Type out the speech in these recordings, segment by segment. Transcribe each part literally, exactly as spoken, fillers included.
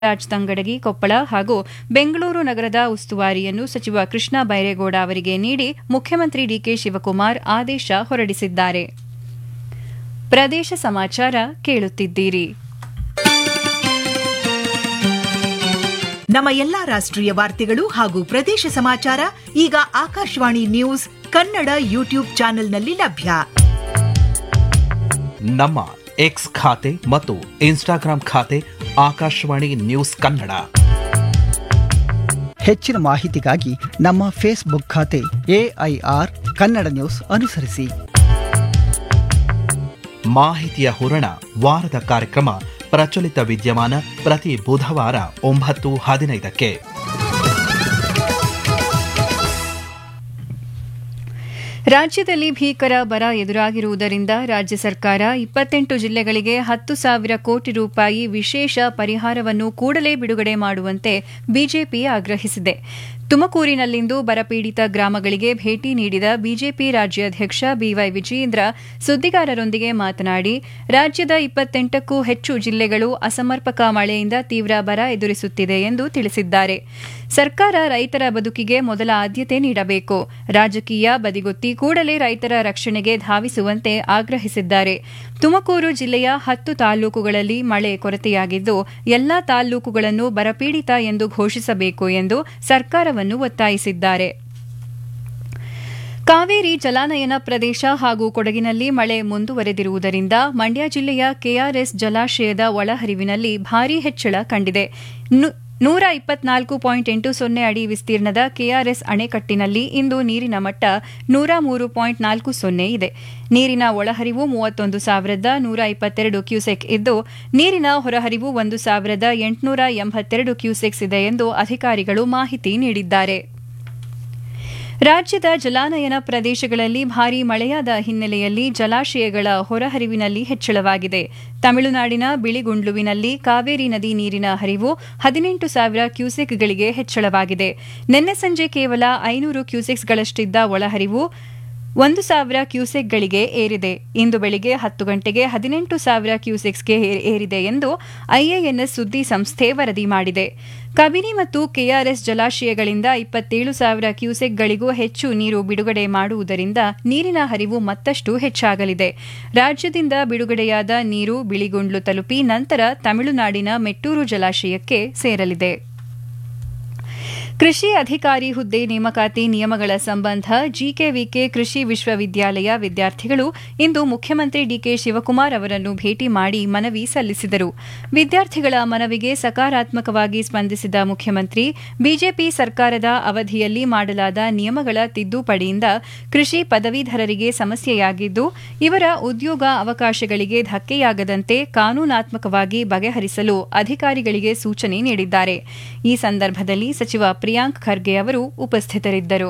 ರಾಜ್ ತಂಗಡಗಿ ಕೊಪ್ಪಳ ಹಾಗೂ ಬೆಂಗಳೂರು ನಗರದ ಉಸ್ತುವಾರಿಯನ್ನು ಸಚಿವ ಕೃಷ್ಣ ಬೈರೇಗೌಡ ಅವರಿಗೆ ನೀಡಿ ಮುಖ್ಯಮಂತ್ರಿ ಡಿಕೆ ಶಿವಕುಮಾರ್ ಆದೇಶ ಹೊರಡಿಸಿದ್ದಾರೆ. ಪ್ರದೇಶ ಸಮಾಚಾರ ಕೇಳುತ್ತಿದ್ದೀರಿ. ನಮ್ಮ ಎಲ್ಲಾ ರಾಷ್ಟ್ರೀಯ ವಾರ್ತೆಗಳು ಹಾಗೂ ಪ್ರದೇಶ ಸಮಾಚಾರ ಈಗ ಆಕಾಶವಾಣಿ ನ್ಯೂಸ್ ಕನ್ನಡ ಯೂಟ್ಯೂಬ್ ಚಾನೆಲ್ನಲ್ಲಿ ಲಭ್ಯ. ನಮ್ಮ ಎಕ್ಸ್ ಖಾತೆ ಮತ್ತು ಇನ್ಸ್ಟಾಗ್ರಾಂ ಖಾತೆ ಆಕಾಶವಾಣಿ ನ್ಯೂಸ್ ಕನ್ನಡ. ಹೆಚ್ಚಿನ ಮಾಹಿತಿಗಾಗಿ ನಮ್ಮ ಫೇಸ್ಬುಕ್ ಖಾತೆ ಎಐಆರ್ ಕನ್ನಡ ನ್ಯೂಸ್ ಅನುಸರಿಸಿ. ಮಾಹಿತಿಯ ಹೂರಣ ವಾರದ ಕಾರ್ಯಕ್ರಮ ಪ್ರಚಲಿತ ವಿದ್ಯಮಾನ ಪ್ರತಿ ಬುಧವಾರ ಒಂಬತ್ತು ಹದಿನೈದಕ್ಕೆ. ರಾಜ್ಯದಲ್ಲಿ ಭೀಕರ ಬರ ಎದುರಾಗಿರುವುದರಿಂದ ರಾಜ್ಯ ಸರ್ಕಾರ ಇಪ್ಪತ್ತೆಂಟು ಜಿಲ್ಲೆಗಳಿಗೆ ಹತ್ತು ಸಾವಿರ ಕೋಟಿ ರೂಪಾಯಿ ವಿಶೇಷ ಪರಿಹಾರವನ್ನು ಕೂಡಲೇ ಬಿಡುಗಡೆ ಮಾಡುವಂತೆ ಬಿಜೆಪಿ ಆಗ್ರಹಿಸಿದೆ. ತುಮಕೂರಿನಲ್ಲಿಂದು ಬರಪೀಡಿತ ಗ್ರಾಮಗಳಿಗೆ ಭೇಟಿ ನೀಡಿದ ಬಿಜೆಪಿ ರಾಜ್ಯಾಧ್ಯಕ್ಷ ಬಿವೈ ವಿಜಯೇಂದ್ರ ಸುದ್ದಿಗಾರರೊಂದಿಗೆ ಮಾತನಾಡಿ, ರಾಜ್ಯದ ಇಪ್ಪತ್ತೆಂಟಕ್ಕೂ ಹೆಚ್ಚು ಜಿಲ್ಲೆಗಳು ಅಸಮರ್ಪಕ ಮಳೆಯಿಂದ ತೀವ್ರ ಬರ ಎದುರಿಸುತ್ತಿದೆ ಎಂದು ತಿಳಿಸಿದ್ದಾರೆ. ಸರ್ಕಾರ ರೈತರ ಬದುಕಿಗೆ ಮೊದಲ ಆದ್ಯತೆ ನೀಡಬೇಕು, ರಾಜಕೀಯ ಬದಿಗೊತ್ತಿ ಕೂಡಲೇ ರೈತರ ರಕ್ಷಣೆಗೆ ಧಾವಿಸುವಂತೆ ಆಗ್ರಹಿಸಿದ್ದಾರೆ. ತುಮಕೂರು ಜಿಲ್ಲೆಯ ಹತ್ತು ತಾಲ್ಲೂಕುಗಳಲ್ಲಿ ಮಳೆ ಕೊರತೆಯಾಗಿದ್ದು ಎಲ್ಲಾ ತಾಲ್ಲೂಕುಗಳನ್ನು ಬರಪೀಡಿತ ಎಂದು ಘೋಷಿಸಬೇಕು ಎಂದು ಸರ್ಕಾರವನ್ನು ಒತ್ತಾಯಿಸಿದ್ದಾರೆ. ಕಾವೇರಿ ಜಲಾನಯನ ಪ್ರದೇಶ ಹಾಗೂ ಕೊಡಗಿನಲ್ಲಿ ಮಳೆ ಮುಂದುವರೆದಿರುವುದರಿಂದ ಮಂಡ್ಯ ಜಿಲ್ಲೆಯ ಕೆಆರ್ಎಸ್ ಜಲಾಶಯದ ಒಳಹರಿವಿನಲ್ಲಿ ಭಾರೀ ಹೆಚ್ಚಳ ಕಂಡಿದೆ. ನೂರ ಇಪ್ಪತ್ನಾಲ್ಕು ಪಾಯಿಂಟ್ ಎಂಟು ಸೊನ್ನೆ ಅಡಿ ವಿಸ್ತೀರ್ಣದ ಕೆಆರ್ಎಸ್ ಅಣೆಕಟ್ಟಿನಲ್ಲಿ ಇಂದು ನೀರಿನ ಮಟ್ಟ ನೂರ ಮೂರು ಪಾಯಿಂಟ್ ನಾಲ್ಕು ಸೊನ್ನೆ ಇದೆ. ನೀರಿನ ಒಳಹರಿವು ಮೂವತ್ತೊಂದು ಸಾವಿರದ ನೂರ ಇಪ್ಪತ್ತೆರಡು ಕ್ಯೂಸೆಕ್ ಇದ್ದು ನೀರಿನ ಹೊರಹರಿವು ಒಂದು ಸಾವಿರದ ಎಂಟುನೂರ ಎಂಬತ್ತೆರಡು ಕ್ಯೂಸೆಕ್ಸ್ ಇದೆ ಎಂದು ಅಧಿಕಾರಿಗಳು ಮಾಹಿತಿ ನೀಡಿದ್ದಾರೆ. ರಾಜ್ಯದ ಜಲಾನಯನ ಪ್ರದೇಶಗಳಲ್ಲಿ ಭಾರೀ ಮಳೆಯಾದ ಹಿನ್ನೆಲೆಯಲ್ಲಿ ಜಲಾಶಯಗಳ ಹೊರಹರಿವಿನಲ್ಲಿ ಹೆಚ್ಚಳವಾಗಿದೆ. ತಮಿಳುನಾಡಿನ ಬಿಳಿಗುಂಡ್ಲುವಿನಲ್ಲಿ ಕಾವೇರಿ ನದಿ ನೀರಿನ ಹರಿವು ಹದಿನೆಂಟು ಸಾವಿರ ಕ್ಯೂಸೆಕ್ಗಳಿಗೆ ಹೆಚ್ಚಳವಾಗಿದೆ. ನಿನ್ನೆ ಸಂಜೆ ಕೇವಲ ಐನೂರು ಕ್ಯೂಸೆಕ್ಸ್ಗಳಷ್ಟಿದ್ದ ಒಳಹರಿವು ಒಂದು ಸಾವಿರ ಕ್ಯೂಸೆಕ್ಗಳಿಗೆ ಏರಿದೆ. ಇಂದು ಬೆಳಿಗ್ಗೆ ಹತ್ತು ಗಂಟೆಗೆ ಹದಿನೆಂಟು ಸಾವಿರ ಕ್ಯೂಸೆಕ್ಸ್ಗೆ ಏರಿದೆ ಎಂದು ಐಎಎನ್ಎಸ್ ಸುದ್ದಿ ಸಂಸ್ಥೆ ವರದಿ ಮಾಡಿದೆ. ಕಬಿನಿ ಮತ್ತು ಕೆಆರ್ಎಸ್ ಜಲಾಶಯಗಳಿಂದ ಇಪ್ಪತ್ತೇಳು ಸಾವಿರ ಕ್ಯೂಸೆಕ್ಗಳಿಗೂ ಹೆಚ್ಚು ನೀರು ಬಿಡುಗಡೆ ಮಾಡುವುದರಿಂದ ನೀರಿನ ಹರಿವು ಮತ್ತಷ್ಟು ಹೆಚ್ಚಾಗಲಿದೆ. ರಾಜ್ಯದಿಂದ ಬಿಡುಗಡೆಯಾದ ನೀರು ಬಿಳಿಗುಂಡ್ಲು ತಲುಪಿ ನಂತರ ತಮಿಳುನಾಡಿನ ಮೆಟ್ಟೂರು ಜಲಾಶಯಕ್ಕೆ ಸೇರಲಿದೆ. ಕೃಷಿ ಅಧಿಕಾರಿ ಹುದ್ದೆ ನೇಮಕಾತಿ ನಿಯಮಗಳ ಸಂಬಂಧ ಜಿಕೆವಿಕೆ ಕೃಷಿ ವಿಶ್ವವಿದ್ಯಾಲಯ ವಿದ್ಯಾರ್ಥಿಗಳು ಇಂದು ಮುಖ್ಯಮಂತ್ರಿ ಡಿಕೆ ಶಿವಕುಮಾರ್ ಅವರನ್ನು ಭೇಟಿ ಮಾಡಿ ಮನವಿ ಸಲ್ಲಿಸಿದರು. ವಿದ್ಯಾರ್ಥಿಗಳ ಮನವಿಗೆ ಸಕಾರಾತ್ಮಕವಾಗಿ ಸ್ಪಂದಿಸಿದ ಮುಖ್ಯಮಂತ್ರಿ, ಬಿಜೆಪಿ ಸರ್ಕಾರದ ಅವಧಿಯಲ್ಲಿ ಮಾಡಲಾದ ನಿಯಮಗಳ ತಿದ್ದುಪಡಿಯಿಂದ ಕೃಷಿ ಪದವೀಧರರಿಗೆ ಸಮಸ್ಯೆಯಾಗಿದ್ದು, ಇವರ ಉದ್ಯೋಗ ಅವಕಾಶಗಳಿಗೆ ಧಕ್ಕೆಯಾಗದಂತೆ ಕಾನೂನಾತ್ಮಕವಾಗಿ ಬಗೆಹರಿಸಲು ಅಧಿಕಾರಿಗಳಿಗೆ ಸೂಚನೆ ನೀಡಿದ್ದಾರೆ. ಈ ಸಂದರ್ಭದಲ್ಲಿ ಸಚಿವ ಪ್ರಿಯಾಂಕ್ ಖರ್ಗೆ ಅವರು ಉಪಸ್ಥಿತರಿದ್ದರು.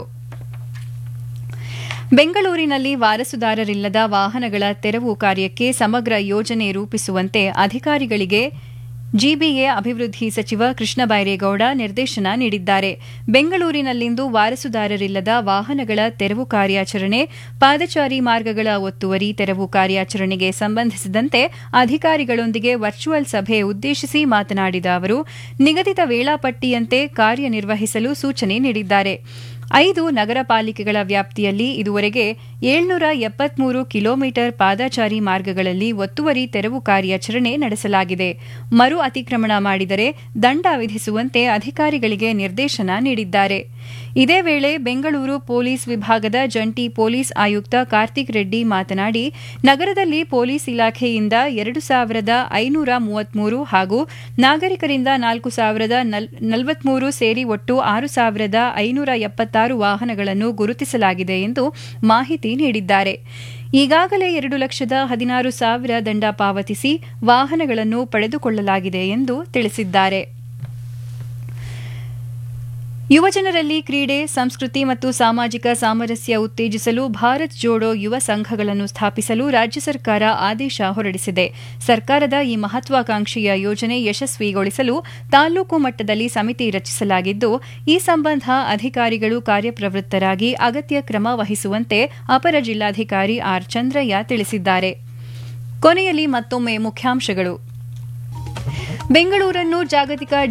ಬೆಂಗಳೂರಿನಲ್ಲಿ ವಾರಸುದಾರರಿಲ್ಲದ ವಾಹನಗಳ ತೆರವು ಕಾರ್ಯಕ್ಕೆ ಸಮಗ್ರ ಯೋಜನೆ ರೂಪಿಸುವಂತೆ ಅಧಿಕಾರಿಗಳಿಗೆ ಜಿಬಿಎ ಅಭಿವೃದ್ಧಿ ಸಚಿವ ಕೃಷ್ಣ ಬೈರೇಗೌಡ ನಿರ್ದೇಶನ ನೀಡಿದ್ದಾರೆ. ಬೆಂಗಳೂರಿನಲ್ಲಿಂದು ವಾರಸುದಾರರಿಲ್ಲದ ವಾಹನಗಳ ತೆರವು ಕಾರ್ಯಾಚರಣೆ, ಪಾದಚಾರಿ ಮಾರ್ಗಗಳ ಒತ್ತುವರಿ ತೆರವು ಕಾರ್ಯಾಚರಣೆಗೆ ಸಂಬಂಧಿಸಿದಂತೆ ಅಧಿಕಾರಿಗಳೊಂದಿಗೆ ವರ್ಚುವಲ್ ಸಭೆ ಉದ್ದೇಶಿಸಿ ಮಾತನಾಡಿದ ಅವರು, ನಿಗದಿತ ವೇಳಾಪಟ್ಟಿಯಂತೆ ಕಾರ್ಯನಿರ್ವಹಿಸಲು ಸೂಚನೆ ನೀಡಿದ್ದಾರೆ. ಐದು ನಗರ ಪಾಲಿಕೆಗಳ ವ್ಯಾಪ್ತಿಯಲ್ಲಿ ಇದುವರೆಗೆ ಏಳ್ನೂರ ಎಪ್ಪತ್ಮೂರು ಕಿಲೋಮೀಟರ್ ಪಾದಚಾರಿ ಮಾರ್ಗಗಳಲ್ಲಿ ಒತ್ತುವರಿ ತೆರವು ಕಾರ್ಯಾಚರಣೆ ನಡೆಸಲಾಗಿದೆ. ಮರು ಅತಿಕ್ರಮಣ ಮಾಡಿದರೆ ದಂಡ ವಿಧಿಸುವಂತೆ ಅಧಿಕಾರಿಗಳಿಗೆ ನಿರ್ದೇಶನ ನೀಡಿದ್ದಾರೆ. ಇದೇ ವೇಳೆ ಬೆಂಗಳೂರು ಪೊಲೀಸ್ ವಿಭಾಗದ ಜಂಟಿ ಪೊಲೀಸ್ ಆಯುಕ್ತ ಕಾರ್ತಿಕ್ ರೆಡ್ಡಿ ಮಾತನಾಡಿ, ನಗರದಲ್ಲಿ ಪೊಲೀಸ್ ಇಲಾಖೆಯಿಂದ ಎರಡು ಸಾವಿರದ ಐನೂರ ಮೂವತ್ಮೂರು ಹಾಗೂ ನಾಗರಿಕರಿಂದ ನಾಲ್ಕು ಸಾವಿರದ ನಲವತ್ಮೂರು ಸೇರಿ ಒಟ್ಟು ಆರು ಸಾವಿರದ ಐನೂರ ಎಪ್ಪತ್ತಾರು ವಾಹನಗಳನ್ನು ಗುರುತಿಸಲಾಗಿದೆ ಎಂದು ಮಾಹಿತಿ ನೀಡಿದ್ದಾರೆ. ಈಗಾಗಲೇ ಎರಡು ಲಕ್ಷದ ಹದಿನಾರು ಸಾವಿರ ದಂಡ ಪಾವತಿಸಿ ವಾಹನಗಳನ್ನು ಪಡೆದುಕೊಳ್ಳಲಾಗಿದೆ ಎಂದು ತಿಳಿಸಿದ್ದಾರೆ. ಯುವಜನರಲ್ಲಿ ಕ್ರೀಡೆ, ಸಂಸ್ಕೃತಿ ಮತ್ತು ಸಾಮಾಜಿಕ ಸಾಮರಸ್ಯ ಉತ್ತೇಜಿಸಲು ಭಾರತ್ ಜೋಡೋ ಯುವ ಸಂಘಗಳನ್ನು ಸ್ಥಾಪಿಸಲು ರಾಜ್ಯ ಸರ್ಕಾರ ಆದೇಶ ಹೊರಡಿಸಿದೆ. ಸರ್ಕಾರದ ಈ ಮಹತ್ವಾಕಾಂಕ್ಷೆಯ ಯೋಜನೆ ಯಶಸ್ವಿಗೊಳಿಸಲು ತಾಲೂಕು ಮಟ್ಟದಲ್ಲಿ ಸಮಿತಿ ರಚಿಸಲಾಗಿದ್ದು, ಈ ಸಂಬಂಧ ಅಧಿಕಾರಿಗಳು ಕಾರ್ಯಪ್ರವೃತ್ತರಾಗಿ ಅಗತ್ಯ ಕ್ರಮ ವಹಿಸುವಂತೆ ಅಪರ ಜಿಲ್ಲಾಧಿಕಾರಿ ಆರ್ ಚಂದ್ರಯ್ಯ ತಿಳಿಸಿದ್ದಾರೆ. ಕೊನೆಯಲ್ಲಿ ಮತ್ತೊಮ್ಮೆ ಮುಖ್ಯಾಂಶಗಳು. ಬೆಂಗಳೂರನ್ನು ಜಾಗತಿಕ